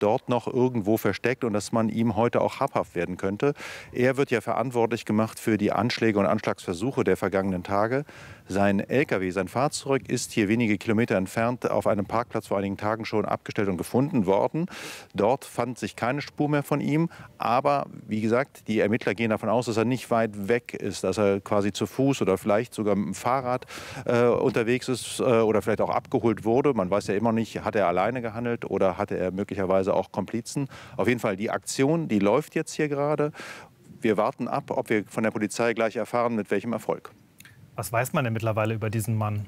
dort noch irgendwo versteckt und dass man ihm heute auch habhaft werden könnte. Er wird ja verantwortlich gemacht für die Anschläge und Anschlagsversuche der vergangenen Tage. Sein LKW, sein Fahrzeug ist hier wenige Kilometer entfernt auf einem Parkplatz vor einigen Tagen schon abgestellt und gefunden worden. Dort fand sich keine Spur mehr von ihm. Aber wie gesagt, die Ermittler gehen davon aus, dass er nicht weit weg ist, dass er quasi zu Fuß oder vielleicht sogar mit dem Fahrrad unterwegs ist oder vielleicht auch abgeholt wurde. Man weiß ja immer nicht, hat er alleine gehandelt oder hatte er möglicherweise auch Komplizen. Auf jeden Fall, die Aktion, die läuft jetzt hier gerade. Wir warten ab, ob wir von der Polizei gleich erfahren, mit welchem Erfolg. Was weiß man denn mittlerweile über diesen Mann?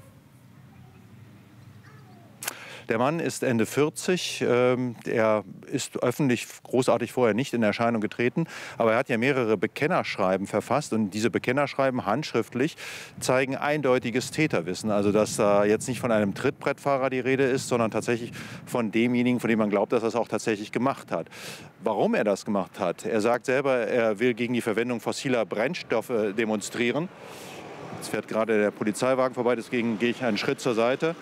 Der Mann ist Ende 40. Er ist öffentlich großartig vorher nicht in Erscheinung getreten. Aber er hat ja mehrere Bekennerschreiben verfasst. Und diese Bekennerschreiben handschriftlich zeigen eindeutiges Täterwissen. Also dass da jetzt nicht von einem Trittbrettfahrer die Rede ist, sondern tatsächlich von demjenigen, von dem man glaubt, dass er es auch tatsächlich gemacht hat. Warum er das gemacht hat? Er sagt selber, er will gegen die Verwendung fossiler Brennstoffe demonstrieren. Jetzt fährt gerade der Polizeiwagen vorbei, deswegen gehe ich einen Schritt zur Seite.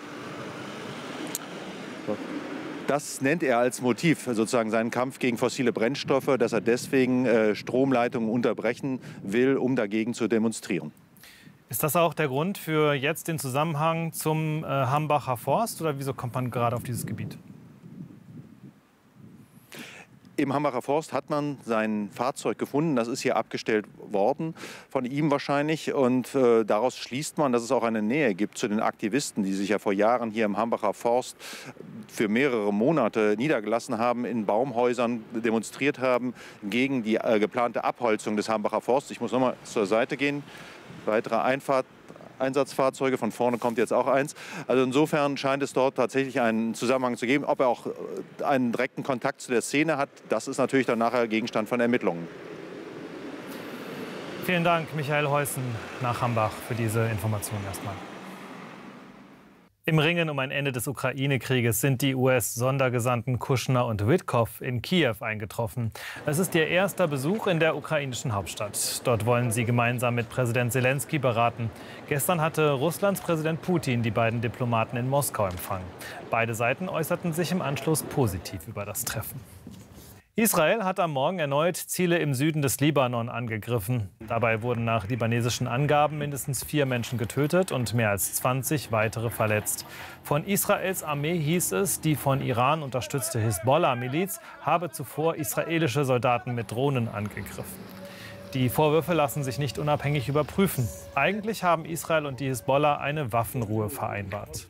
Das nennt er als Motiv, sozusagen seinen Kampf gegen fossile Brennstoffe, dass er deswegen Stromleitungen unterbrechen will, um dagegen zu demonstrieren. Ist das auch der Grund für jetzt den Zusammenhang zum Hambacher Forst? Oder wieso kommt man gerade auf dieses Gebiet? Im Hambacher Forst hat man sein Fahrzeug gefunden. Das ist hier abgestellt worden, von ihm wahrscheinlich. Und daraus schließt man, dass es auch eine Nähe gibt zu den Aktivisten, die sich ja vor Jahren hier im Hambacher Forst für mehrere Monate niedergelassen haben, in Baumhäusern demonstriert haben gegen die geplante Abholzung des Hambacher Forsts. Ich muss noch mal zur Seite gehen. Weitere Einsatzfahrzeuge, von vorne kommt jetzt auch eins. Also insofern scheint es dort tatsächlich einen Zusammenhang zu geben. Ob er auch einen direkten Kontakt zu der Szene hat, das ist natürlich dann nachher Gegenstand von Ermittlungen. Vielen Dank, Michael Heußen nach Hambach, für diese Informationen erstmal. Im Ringen um ein Ende des Ukraine-Krieges sind die US-Sondergesandten Kushner und Witkow in Kiew eingetroffen. Es ist ihr erster Besuch in der ukrainischen Hauptstadt. Dort wollen sie gemeinsam mit Präsident Selenskyj beraten. Gestern hatte Russlands Präsident Putin die beiden Diplomaten in Moskau empfangen. Beide Seiten äußerten sich im Anschluss positiv über das Treffen. Israel hat am Morgen erneut Ziele im Süden des Libanon angegriffen. Dabei wurden nach libanesischen Angaben mindestens 4 Menschen getötet und mehr als 20 weitere verletzt. Von Israels Armee hieß es, die von Iran unterstützte Hisbollah-Miliz habe zuvor israelische Soldaten mit Drohnen angegriffen. Die Vorwürfe lassen sich nicht unabhängig überprüfen. Eigentlich haben Israel und die Hisbollah eine Waffenruhe vereinbart.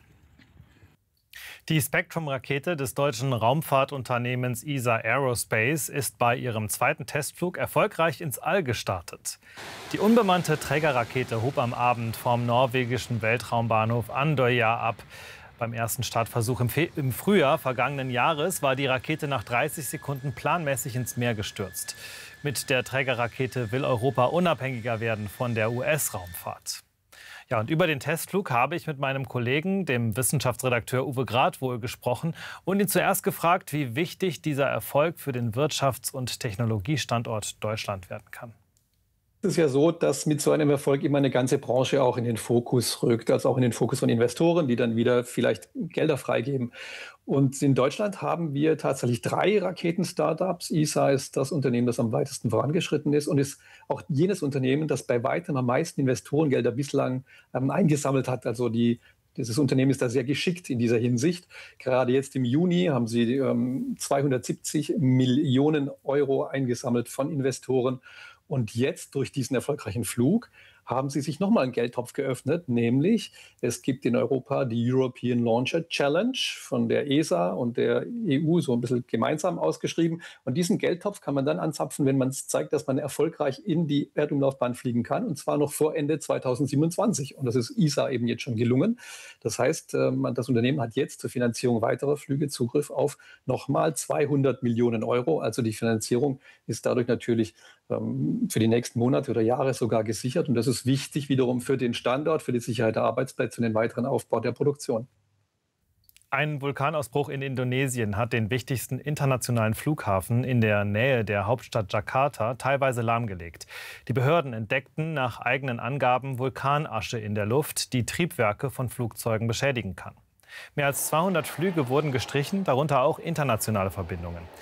Die Spectrum-Rakete des deutschen Raumfahrtunternehmens ESA Aerospace ist bei ihrem zweiten Testflug erfolgreich ins All gestartet. Die unbemannte Trägerrakete hob am Abend vom norwegischen Weltraumbahnhof Andøya ab. Beim ersten Startversuch im Frühjahr vergangenen Jahres war die Rakete nach 30 Sekunden planmäßig ins Meer gestürzt. Mit der Trägerrakete will Europa unabhängiger werden von der US-Raumfahrt. Ja, und über den Testflug habe ich mit meinem Kollegen, dem Wissenschaftsredakteur Uwe Gradwohl, gesprochen und ihn zuerst gefragt, wie wichtig dieser Erfolg für den Wirtschafts- und Technologiestandort Deutschland werden kann. Es ist ja so, dass mit so einem Erfolg immer eine ganze Branche auch in den Fokus rückt, also auch in den Fokus von Investoren, die dann wieder vielleicht Gelder freigeben. Und in Deutschland haben wir tatsächlich 3 Raketen-Startups. ESA ist das Unternehmen, das am weitesten vorangeschritten ist und ist auch jenes Unternehmen, das bei weitem am meisten Investorengelder bislang eingesammelt hat. Also dieses Unternehmen ist da sehr geschickt in dieser Hinsicht. Gerade jetzt im Juni haben sie 270 Millionen Euro eingesammelt von Investoren. Und jetzt durch diesen erfolgreichen Flug haben sie sich nochmal einen Geldtopf geöffnet, nämlich es gibt in Europa die European Launcher Challenge von der ESA und der EU so ein bisschen gemeinsam ausgeschrieben. Und diesen Geldtopf kann man dann anzapfen, wenn man zeigt, dass man erfolgreich in die Erdumlaufbahn fliegen kann, und zwar noch vor Ende 2027. Und das ist ESA eben jetzt schon gelungen. Das heißt, das Unternehmen hat jetzt zur Finanzierung weiterer Flüge Zugriff auf nochmal 200 Millionen Euro. Also die Finanzierung ist dadurch natürlich für die nächsten Monate oder Jahre sogar gesichert. Und das ist wichtig wiederum für den Standort, für die Sicherheit der Arbeitsplätze und den weiteren Aufbau der Produktion. Ein Vulkanausbruch in Indonesien hat den wichtigsten internationalen Flughafen in der Nähe der Hauptstadt Jakarta teilweise lahmgelegt. Die Behörden entdeckten nach eigenen Angaben Vulkanasche in der Luft, die Triebwerke von Flugzeugen beschädigen kann. Mehr als 200 Flüge wurden gestrichen, darunter auch internationale Verbindungen.